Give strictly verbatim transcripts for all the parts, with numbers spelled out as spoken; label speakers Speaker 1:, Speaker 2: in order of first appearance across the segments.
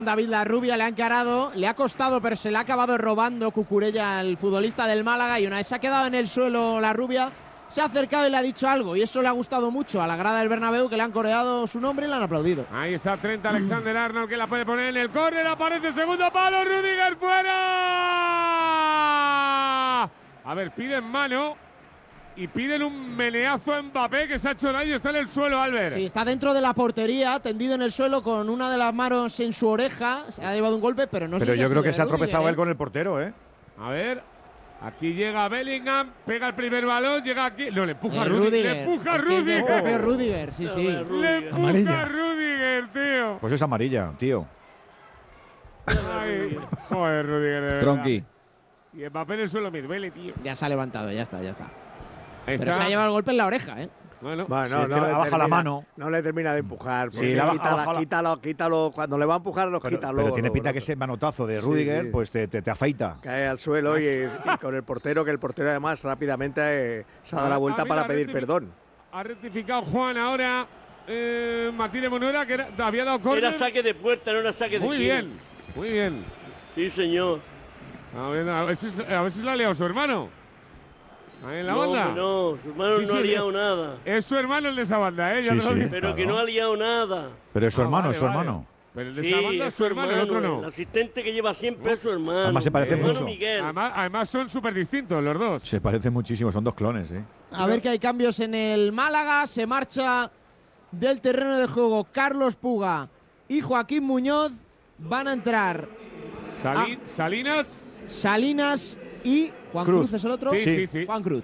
Speaker 1: David Larrubia le ha encarado, le ha costado, pero se le ha acabado robando Cucurella, el futbolista del Málaga, y una vez se ha quedado en el suelo Larrubia, se ha acercado y le ha dicho algo, y eso le ha gustado mucho a la grada del Bernabéu, que le han coreado su nombre y le han aplaudido.
Speaker 2: Ahí está Trent Alexander-Arnold, que la puede poner en el córner, aparece segundo palo, Rüdiger fuera. A ver, piden mano y piden un meneazo a Mbappé, que se ha hecho daño, está en el suelo, Albert.
Speaker 1: Sí, está dentro de la portería, tendido en el suelo con una de las manos en su oreja, se ha llevado un golpe, pero no sé.
Speaker 3: Pero
Speaker 1: si
Speaker 3: yo creo que se ha
Speaker 1: Rüdiger,
Speaker 3: tropezado
Speaker 1: ¿eh?
Speaker 3: él con el portero, ¿eh?
Speaker 2: A ver, aquí llega Bellingham, pega el primer balón, llega aquí. No, le empuja a
Speaker 1: Eh,
Speaker 2: Rüdiger. Le empuja a
Speaker 1: Rüdiger.
Speaker 2: Rüdiger.
Speaker 1: Rüdiger, sí, sí.
Speaker 2: Le empuja
Speaker 4: Amarilla.
Speaker 2: a Rüdiger, tío.
Speaker 3: Pues es amarilla, tío.
Speaker 2: Ay, joder, Rüdiger, de verdad.
Speaker 5: Tronqui.
Speaker 2: Y Mbappé en el suelo, me duele, tío.
Speaker 1: Ya se ha levantado, ya está, ya está.
Speaker 2: Ahí
Speaker 1: Pero
Speaker 2: está.
Speaker 1: se ha llevado el golpe en la oreja, ¿eh?
Speaker 2: Bueno,
Speaker 6: Bueno,
Speaker 3: Sí,
Speaker 6: no,
Speaker 3: es que
Speaker 6: no
Speaker 3: le
Speaker 6: le
Speaker 3: baja la
Speaker 6: termina-
Speaker 3: mano.
Speaker 6: No le termina de empujar.
Speaker 3: Sí,
Speaker 6: porque
Speaker 3: le baja-
Speaker 6: quítala,
Speaker 3: baja la-
Speaker 6: quítalo, quítalo. Cuando le va a empujar, los
Speaker 3: Pero,
Speaker 6: quita
Speaker 3: pero
Speaker 6: luego,
Speaker 3: tiene
Speaker 6: luego,
Speaker 3: pinta que
Speaker 6: luego.
Speaker 3: ese manotazo de
Speaker 6: Sí,
Speaker 3: Rüdiger,
Speaker 6: sí.
Speaker 3: pues te, te, te afeita.
Speaker 6: Cae al suelo y, y con el portero, que el portero además rápidamente eh, se ha dado
Speaker 2: Ah,
Speaker 6: la
Speaker 2: ah,
Speaker 6: vuelta
Speaker 2: mira,
Speaker 6: para pedir
Speaker 2: rectific-
Speaker 6: perdón.
Speaker 2: Ha rectificado Juan ahora. Eh, Martínez Monuera, que era- había dado córner.
Speaker 7: Era saque de puerta, no era saque de
Speaker 2: Muy
Speaker 7: esquina.
Speaker 2: bien, muy bien.
Speaker 7: Sí, señor.
Speaker 2: A ver, a ver si, a ver si la ha liado su hermano. Ahí en la
Speaker 7: no,
Speaker 2: banda.
Speaker 7: hombre, no, su hermano
Speaker 2: Sí,
Speaker 7: no ha
Speaker 2: sí,
Speaker 7: liado
Speaker 2: sí.
Speaker 7: nada.
Speaker 2: Es su hermano el de esa banda, ¿eh? Ya
Speaker 3: Sí,
Speaker 2: te lo
Speaker 3: sí.
Speaker 2: digo.
Speaker 7: Pero que
Speaker 3: claro.
Speaker 7: no ha liado nada.
Speaker 3: Pero es su
Speaker 2: Ah,
Speaker 3: hermano,
Speaker 2: vale,
Speaker 3: es su
Speaker 2: vale.
Speaker 3: hermano.
Speaker 2: Pero el de
Speaker 7: Sí,
Speaker 2: esa banda
Speaker 7: es su hermano,
Speaker 2: el otro no.
Speaker 7: el asistente que lleva siempre es su hermano.
Speaker 3: Además se parece
Speaker 7: su hermano
Speaker 3: mucho.
Speaker 7: Miguel.
Speaker 2: Además, además son súper distintos los dos.
Speaker 3: Se parecen muchísimo, son dos clones, ¿eh?
Speaker 1: A ver que hay cambios en el Málaga. Se marcha del terreno de juego Carlos Puga y Joaquín Muñoz. Van a entrar
Speaker 2: Sali-
Speaker 1: Ah.
Speaker 2: Salinas.
Speaker 1: Salinas y Juan Cruz,
Speaker 3: Cruz.
Speaker 1: es el otro.
Speaker 2: Sí, sí, sí.
Speaker 1: Juan Cruz,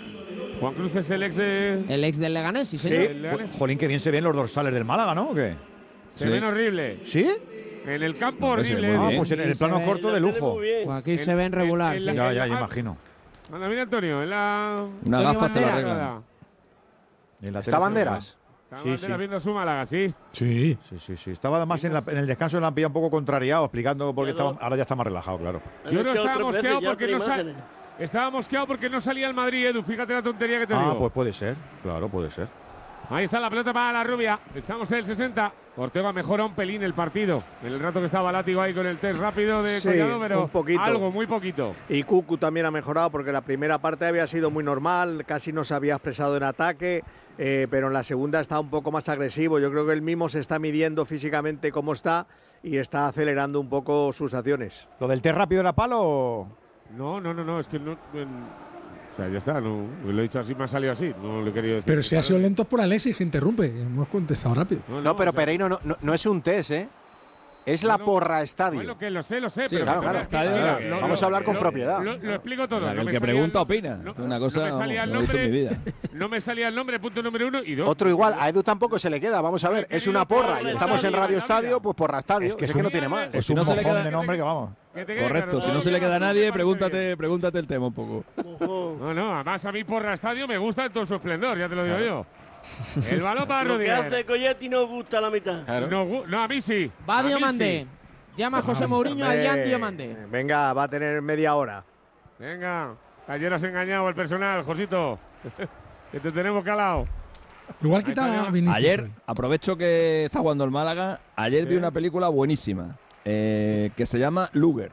Speaker 2: Juan Cruz es el ex de.
Speaker 1: el ex del Leganés, sí, señor.
Speaker 2: el Leganés.
Speaker 3: Jolín, que bien se ven los dorsales del Málaga, ¿no? ¿O qué?
Speaker 2: Se
Speaker 5: Sí.
Speaker 2: ven horrible.
Speaker 3: ¿Sí?
Speaker 2: En el campo
Speaker 5: Hombre, se ve
Speaker 2: horrible.
Speaker 5: muy
Speaker 3: Ah,
Speaker 5: bien.
Speaker 3: pues en el
Speaker 1: Sí,
Speaker 3: plano
Speaker 1: se ve.
Speaker 3: corto de
Speaker 7: La tele
Speaker 3: lujo.
Speaker 7: muy bien.
Speaker 1: Joaquín
Speaker 2: En-
Speaker 1: se ven
Speaker 2: en-
Speaker 1: regular.
Speaker 2: en la-
Speaker 1: sí.
Speaker 3: Ya,
Speaker 2: en
Speaker 3: ya,
Speaker 2: la-
Speaker 3: imagino.
Speaker 2: Anda, mira Antonio, en la.
Speaker 5: Una
Speaker 1: Antonio
Speaker 5: gafa te la
Speaker 1: Banderas.
Speaker 5: arreglan.
Speaker 3: En la
Speaker 6: ¿Está
Speaker 3: tele se ve
Speaker 6: Banderas?
Speaker 2: Está
Speaker 3: Sí,
Speaker 2: Banderas
Speaker 3: sí.
Speaker 2: viendo su Málaga, sí.
Speaker 4: Sí.
Speaker 3: Sí, sí, sí. Estaba además en, la- en el descanso de la han pillado un poco contrariado, explicando por qué
Speaker 7: Claro.
Speaker 3: estaba. Ahora ya está más relajado, claro.
Speaker 7: Han
Speaker 2: Yo no
Speaker 7: echado
Speaker 2: estaba
Speaker 7: tres veces
Speaker 2: mosqueado
Speaker 7: ya
Speaker 2: porque
Speaker 7: tres
Speaker 2: no sa-
Speaker 7: imágenes.
Speaker 2: Estaba mosqueado porque no salía el Madrid, Edu. Fíjate la tontería que te
Speaker 3: Ah,
Speaker 2: digo.
Speaker 3: pues puede ser. Claro, puede ser.
Speaker 2: Ahí está la pelota para la rubia. Estamos en el sesenta. Ortega mejora un pelín el partido. En el rato que estaba Látigo ahí con el test rápido de
Speaker 6: Sí,
Speaker 2: Collado, pero
Speaker 6: un poquito.
Speaker 2: algo, muy poquito.
Speaker 6: Y Cucu también ha mejorado porque la primera parte había sido muy normal, casi no se había expresado en ataque, eh, pero en la segunda está un poco más agresivo. Yo creo que él mismo se está midiendo físicamente cómo está y está acelerando un poco sus acciones.
Speaker 3: ¿Lo del test rápido era palo o...?
Speaker 2: No, no, no, no, es que no. en- o sea, ya está, no, lo he dicho así, me ha salido así. No le he querido decir.
Speaker 4: Pero si ha sido lento por Alexis, que interrumpe. Hemos contestado rápido.
Speaker 8: No, pero
Speaker 2: o sea,
Speaker 8: Pereiro no, no, no es un test, ¿eh? Es la
Speaker 2: no,
Speaker 8: porra estadio.
Speaker 2: Bueno, que lo sé, lo sé,
Speaker 5: Sí,
Speaker 2: pero
Speaker 8: claro,
Speaker 2: no me
Speaker 8: claro.
Speaker 2: explica,
Speaker 5: Estadio,
Speaker 2: mira,
Speaker 5: claro.
Speaker 2: lo-
Speaker 8: Vamos
Speaker 2: lo-
Speaker 8: a hablar con
Speaker 2: lo-
Speaker 8: propiedad.
Speaker 2: Lo, lo explico todo.
Speaker 5: Claro,
Speaker 2: no
Speaker 5: el
Speaker 2: me
Speaker 5: que
Speaker 2: salía
Speaker 5: pregunta
Speaker 2: no-
Speaker 5: opina.
Speaker 2: no-
Speaker 5: Esto es una
Speaker 2: no
Speaker 5: cosa,
Speaker 2: me salía
Speaker 5: vamos,
Speaker 2: el
Speaker 5: no he visto en mi
Speaker 2: nombre,
Speaker 5: vida.
Speaker 2: no me salía el nombre, punto número uno. Y dos.
Speaker 8: Otro igual, a Edu tampoco se le queda. Vamos a ver, es una porra y estamos en Radio Estadio, pues porra estadio. Es que,
Speaker 3: es
Speaker 8: no
Speaker 3: un-
Speaker 8: tiene más.
Speaker 3: Es
Speaker 5: si
Speaker 3: un
Speaker 5: no se le
Speaker 3: mojón
Speaker 5: queda-
Speaker 3: de nombre que vamos.
Speaker 2: Que te quede
Speaker 5: Correcto,
Speaker 2: claro,
Speaker 5: si
Speaker 2: todo
Speaker 5: no se le
Speaker 2: bien,
Speaker 5: queda a
Speaker 2: todo
Speaker 5: nadie,
Speaker 2: me parece bien.
Speaker 5: pregúntate, pregúntate el tema un poco.
Speaker 2: No, no, además a mí Porra Estadio me gusta en todo su esplendor, ya te lo digo yo. El balón para
Speaker 7: Lo que hace
Speaker 2: Rudiger.
Speaker 7: Colletti no gusta la mitad.
Speaker 2: No, gu- no, a mí sí.
Speaker 1: Va
Speaker 2: A mí
Speaker 1: Diomandé.
Speaker 2: sí.
Speaker 1: Llama a José Mourinho a
Speaker 6: Hombre,
Speaker 1: Jan Diomandé.
Speaker 6: Venga, va a tener media hora.
Speaker 2: Venga, ayer has engañado al personal, Josito. Que te tenemos calado.
Speaker 4: Igual
Speaker 2: Ahí
Speaker 4: quita
Speaker 2: está,
Speaker 4: a Vinicius
Speaker 5: Ayer,
Speaker 4: hoy.
Speaker 5: aprovecho que está jugando el Málaga, ayer
Speaker 2: Sí.
Speaker 5: vi una película buenísima eh, que se llama Luger.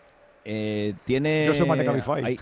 Speaker 5: Eh, tiene.
Speaker 3: Yo soy más de Cabify.
Speaker 5: hay-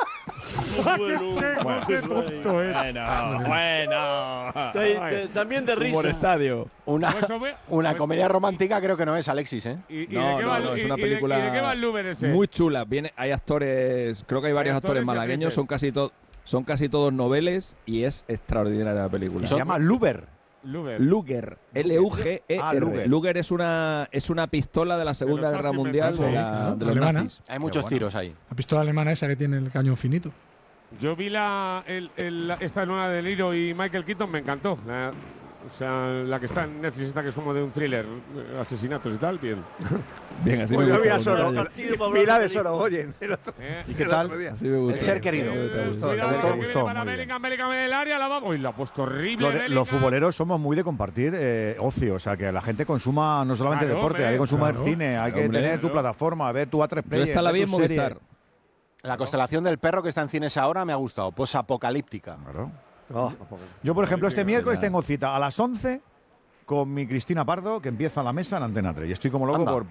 Speaker 7: Bueno,
Speaker 2: Qué tonto es.
Speaker 5: Bueno, bueno.
Speaker 7: Te- te- también de
Speaker 5: Humor
Speaker 7: risa.
Speaker 5: estadio.
Speaker 8: Una,
Speaker 2: Pues eso ve-
Speaker 8: una
Speaker 2: pues-
Speaker 8: comedia romántica creo que no es, Alexis, ¿eh?
Speaker 2: ¿Y, y
Speaker 5: No,
Speaker 2: de qué
Speaker 5: no,
Speaker 2: va,
Speaker 5: no,
Speaker 2: y-
Speaker 5: es una
Speaker 2: y de-
Speaker 5: película
Speaker 2: ¿Y de qué va el Luber ese?
Speaker 5: Muy chula. Viene, hay actores, creo que hay varios
Speaker 2: Hay
Speaker 5: actores,
Speaker 2: actores y
Speaker 5: malagueños,
Speaker 2: actrices.
Speaker 5: son casi, to- son casi todos noveles y es extraordinaria la película.
Speaker 3: Y se llama Luber.
Speaker 2: Luber.
Speaker 5: Luger, L U G E R.
Speaker 3: Ah, Luger.
Speaker 5: Luger es una, es una pistola de la Segunda
Speaker 2: los
Speaker 5: Guerra
Speaker 2: nazis,
Speaker 5: Mundial
Speaker 2: me
Speaker 5: de,
Speaker 4: parece.
Speaker 5: la-
Speaker 4: Sí,
Speaker 5: de los
Speaker 4: alemana.
Speaker 5: nazis.
Speaker 8: Hay muchos
Speaker 3: bueno.
Speaker 8: tiros ahí.
Speaker 4: La pistola alemana esa que tiene el cañón finito.
Speaker 2: Yo vi la, el, el- la- esta nueva de Niro y Michael Keaton, me encantó. La, o sea, la que está en Netflix, esta que es como de un thriller, eh, asesinatos y tal, bien.
Speaker 5: Bien, así
Speaker 6: Pues
Speaker 5: me
Speaker 6: yo vi
Speaker 5: gusta.
Speaker 6: a Soro,
Speaker 5: Así
Speaker 7: partido para hablar
Speaker 6: vi la
Speaker 7: de
Speaker 6: de
Speaker 7: películas.
Speaker 6: Sorogoyen. el otro-
Speaker 2: Eh,
Speaker 3: ¿Y qué
Speaker 6: el
Speaker 3: tal?
Speaker 6: otro día.
Speaker 5: me gusta.
Speaker 8: El ser querido.
Speaker 2: eh,
Speaker 3: Me gustó,
Speaker 2: cuidado,
Speaker 3: me
Speaker 2: que
Speaker 3: gustó,
Speaker 2: viene
Speaker 3: gustó,
Speaker 2: para
Speaker 3: muy bien.
Speaker 2: Bellingham, Bellingham en el área, la va. Uy, la ha puesto horrible.
Speaker 3: Lo de-
Speaker 2: Bellingham.
Speaker 3: los futboleros somos muy de compartir eh, ocio, o sea, que la gente consuma no solamente
Speaker 2: Claro,
Speaker 3: deporte,
Speaker 2: hombre,
Speaker 3: hay que consumar
Speaker 4: claro.
Speaker 3: cine, hay que
Speaker 5: Hombre,
Speaker 3: tener tu
Speaker 2: claro.
Speaker 3: plataforma, ver tu A tres
Speaker 5: Yo
Speaker 3: Player,
Speaker 5: esta la
Speaker 3: ver
Speaker 5: vi en
Speaker 3: tu serie.
Speaker 5: Movistar.
Speaker 8: La constelación del perro que está en cines ahora me ha gustado. Posapocalíptica.
Speaker 3: Claro.
Speaker 6: Oh,
Speaker 3: Yo, por ejemplo, este miércoles
Speaker 5: ya.
Speaker 3: tengo cita a las once con mi Cristina Pardo, que empieza la mesa en Antena tres. Y estoy como loco
Speaker 8: Anda.
Speaker 3: por,